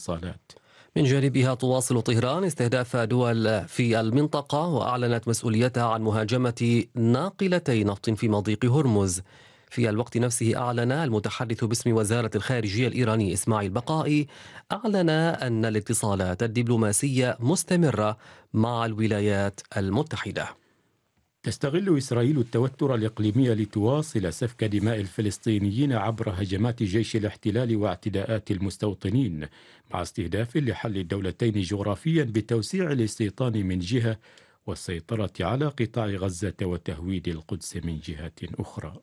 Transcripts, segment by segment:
الاتصالات. من جانبها تواصل طهران استهداف دول في المنطقة، وأعلنت مسؤوليتها عن مهاجمة ناقلتي نفط في مضيق هرمز. في الوقت نفسه أعلن المتحدث باسم وزارة الخارجية الإيراني إسماعيل بقائي أن الاتصالات الدبلوماسية مستمرة مع الولايات المتحدة. تستغل إسرائيل التوتر الإقليمي لتواصل سفك دماء الفلسطينيين عبر هجمات جيش الاحتلال واعتداءات المستوطنين، مع استهداف لحل الدولتين جغرافيا بتوسيع الاستيطان من جهة والسيطرة على قطاع غزة وتهويد القدس من جهة أخرى.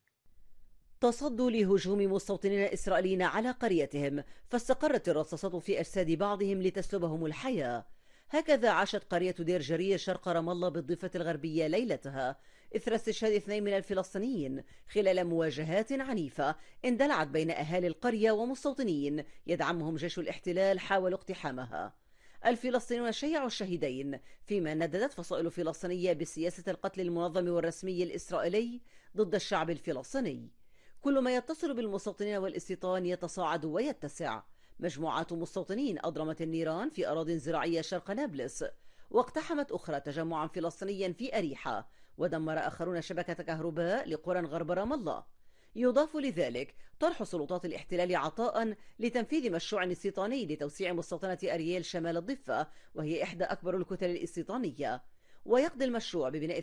تصدوا لهجوم مستوطنين إسرائيليين على قريتهم، فاستقرت الرصاصات في أجساد بعضهم لتسلبهم الحياة. هكذا عاشت قرية دير جرير شرق رام الله بالضفة الغربية ليلتها، إثر استشهاد 2 من الفلسطينيين خلال مواجهات عنيفة اندلعت بين أهالي القرية ومستوطنين يدعمهم جيش الاحتلال حاولوا اقتحامها. الفلسطينيون شيعوا الشهيدين، فيما نددت فصائل فلسطينية بسياسة القتل المنظم والرسمي الإسرائيلي ضد الشعب الفلسطيني. كل ما يتصل بالمستوطنين والاستيطان يتصاعد ويتسع. مجموعات مستوطنين أضرمت النيران في أراضٍ زراعية شرق نابلس، واقتحمت أخرى تجمعا فلسطينيا في أريحة، ودمر آخرون شبكة كهرباء لقرى غرب رام الله. يضاف لذلك طرح سلطات الاحتلال عطاء لتنفيذ مشروع استيطاني لتوسيع مستوطنة أرييل شمال الضفة، وهي إحدى أكبر الكتل الاستيطانية. ويقضي المشروع ببناء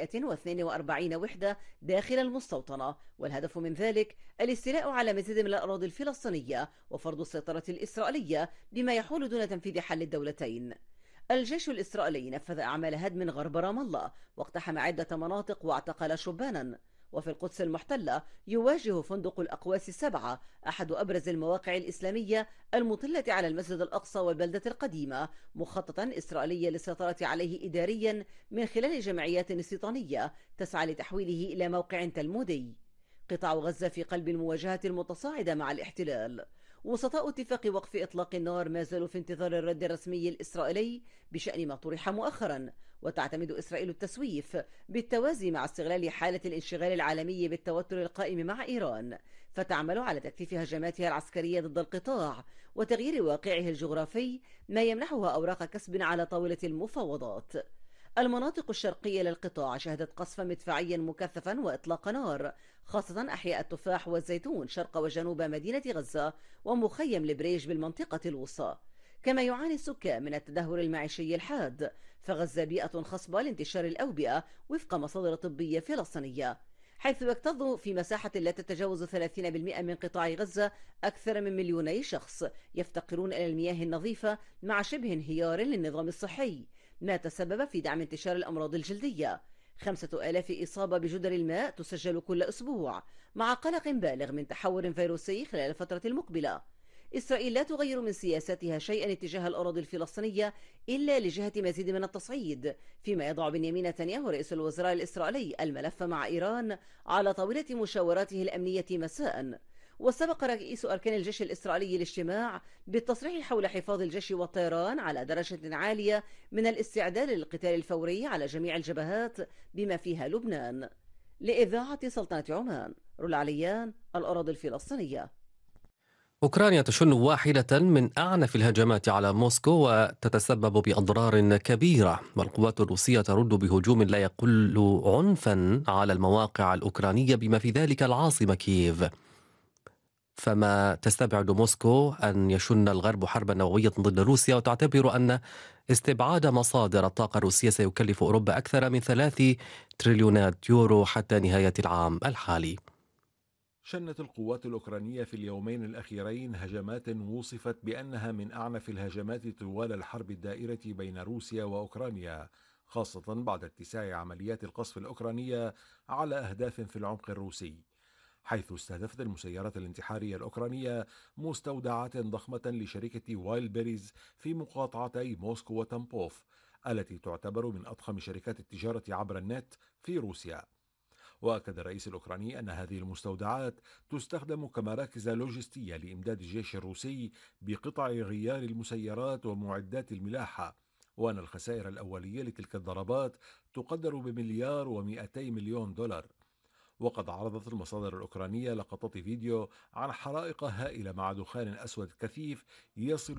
342 وحدة داخل المستوطنة، والهدف من ذلك الاستيلاء على مزيد من الأراضي الفلسطينية وفرض السيطرة الإسرائيلية بما يحول دون تنفيذ حل الدولتين. الجيش الإسرائيلي نفذ أعمال هدم غرب رام الله، واقتحم عدة مناطق واعتقل شبانا. وفي القدس المحتلة يواجه فندق الأقواس 7 أحد أبرز المواقع الإسلامية المطلة على المسجد الأقصى والبلدة القديمة مخططا إسرائيليا للسيطرة عليه إداريا من خلال جمعيات استيطانية تسعى لتحويله إلى موقع تلمودي. قطاع غزة في قلب المواجهة المتصاعدة مع الاحتلال. وسطاء اتفاق وقف إطلاق النار ما زالوا في انتظار الرد الرسمي الإسرائيلي بشأن ما طرح مؤخرا. وتعتمد إسرائيل التسويف بالتوازي مع استغلال حالة الانشغال العالمي بالتوتر القائم مع إيران، فتعمل على تكثيف هجماتها العسكرية ضد القطاع وتغيير واقعه الجغرافي، ما يمنحها أوراق كسب على طاولة المفاوضات. المناطق الشرقية للقطاع شهدت قصفا مدفعيا مكثفا وإطلاق نار، خاصة أحياء التفاح والزيتون شرق وجنوب مدينة غزة ومخيم البريج بالمنطقة الوسطى. كما يعاني السكان من التدهور المعيشي الحاد، فغزة بيئة خصبة لانتشار الأوبئة وفق مصادر طبية فلسطينية، حيث يكتظ في مساحة لا تتجاوز 30% من قطاع غزة أكثر من 2 مليون شخص يفتقرون إلى المياه النظيفة، مع شبه انهيار للنظام الصحي، ما تسبب في دعم انتشار الأمراض الجلدية. 5000 إصابة بجدر الماء تسجل كل أسبوع، مع قلق بالغ من تحور فيروسي خلال الفترة المقبلة. إسرائيل لا تغير من سياستها شيئا اتجاه الأراضي الفلسطينية إلا لجهة مزيد من التصعيد، فيما يضع بنيامين نتنياهو رئيس الوزراء الإسرائيلي الملف مع إيران على طاولة مشاوراته الأمنية مساء. وسبق رئيس أركان الجيش الإسرائيلي الاجتماع بالتصريح حول حفاظ الجيش والطيران على درجة عالية من الاستعداد للقتال الفوري على جميع الجبهات بما فيها لبنان. لإذاعة سلطنة عمان، رولا عليان، الأراضي الفلسطينية. أوكرانيا تشن واحدة من أعنف الهجمات على موسكو وتتسبب بأضرار كبيرة، والقوات الروسية ترد بهجوم لا يقل عنفا على المواقع الأوكرانية بما في ذلك العاصمة كييف. فما تستبعد موسكو أن يشن الغرب حربا نووية ضد روسيا، وتعتبر أن استبعاد مصادر الطاقة الروسية سيكلف أوروبا أكثر من 3 تريليونات يورو حتى نهاية العام الحالي. شنت القوات الأوكرانية في اليومين الأخيرين هجمات وصفت بأنها من أعنف الهجمات طوال الحرب الدائرة بين روسيا وأوكرانيا، خاصة بعد اتساع عمليات القصف الأوكرانية على أهداف في العمق الروسي، حيث استهدفت المسيرات الانتحارية الأوكرانية مستودعات ضخمة لشركة وايلبريز في مقاطعتي موسكو وتامبوف، التي تعتبر من أضخم شركات التجارة عبر النت في روسيا. وأكد الرئيس الأوكراني أن هذه المستودعات تستخدم كمراكز لوجستية لإمداد الجيش الروسي بقطع غيار المسيرات ومعدات الملاحة، وأن الخسائر الأولية لتلك الضربات تقدر ب2 مليار و200 مليون دولار. وقد عرضت المصادر الأوكرانية لقطات فيديو عن حرائق هائلة مع دخان أسود كثيف يصل